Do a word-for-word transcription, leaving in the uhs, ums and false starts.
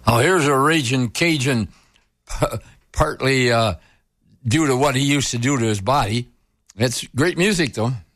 Oh, here's a raging Cajun, partly uh, due to what he used to do to his body. It's great music, though.